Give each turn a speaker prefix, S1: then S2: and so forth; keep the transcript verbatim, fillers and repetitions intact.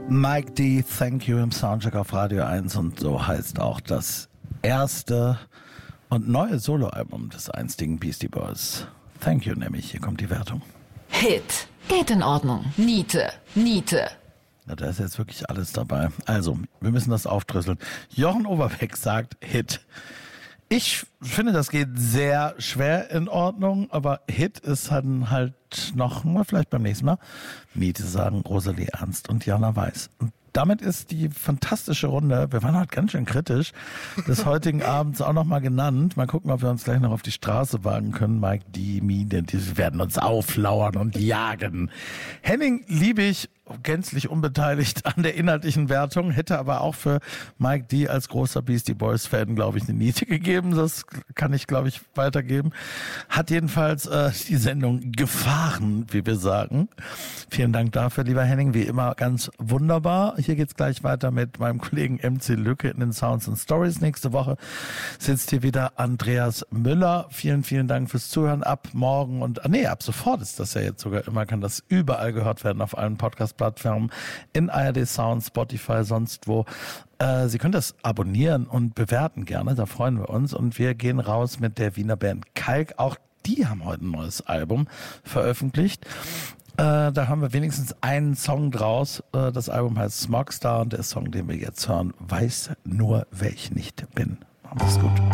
S1: Mike D, Thank You im Soundcheck auf Radio eins und so heißt auch das erste und neue Soloalbum des einstigen Beastie Boys. Thank You nämlich, hier kommt die Wertung.
S2: Hit, geht in Ordnung. Niete, Niete.
S1: Ja, da ist jetzt wirklich alles dabei. Also, wir müssen das aufdröseln. Jochen Overbeck sagt Hit. Ich finde, das geht sehr schwer in Ordnung, aber Hit ist dann halt noch, mal vielleicht beim nächsten Mal, Miete sagen Rosalie Ernst und Jana Weiß. Und damit ist die fantastische Runde, wir waren heute ganz schön kritisch, des heutigen Abends auch nochmal genannt. Mal gucken, ob wir uns gleich noch auf die Straße wagen können. Mike, die, Miete, die werden uns auflauern und jagen. Henning Liebig, gänzlich unbeteiligt an der inhaltlichen Wertung, hätte aber auch für Mike D als großer Beastie Boys Fan, glaube ich, eine Niete gegeben. Das kann ich, glaube ich, weitergeben. Hat jedenfalls äh, die Sendung gefahren, wie wir sagen. Vielen Dank dafür, lieber Henning. Wie immer ganz wunderbar. Hier geht's gleich weiter mit meinem Kollegen M C Lücke in den Sounds and Stories. Nächste Woche sitzt hier wieder Andreas Müller. Vielen, vielen Dank fürs Zuhören. Ab morgen und, ah, nee, ab sofort ist das ja jetzt sogar immer, kann das überall gehört werden auf allen Podcast-Plattformen, in A R D Sound, Spotify, sonst wo. Äh, Sie können das abonnieren und bewerten gerne, da freuen wir uns. Und wir gehen raus mit der Wiener Band Kalk. Auch die haben heute ein neues Album veröffentlicht. Äh, da haben wir wenigstens einen Song draus. Äh, das Album heißt Smogstar und der Song, den wir jetzt hören, weiß nur, wer ich nicht bin. Machen Sie es gut.